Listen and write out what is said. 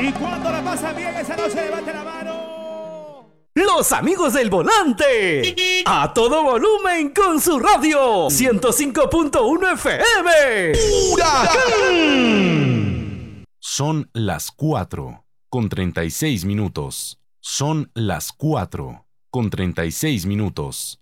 Y cuando la pasan bien esa noche, levante la mano. Los amigos del volante. A todo volumen con su radio. 105.1 FM. ¡Huracán! Son las 4:36. Son las 4:36.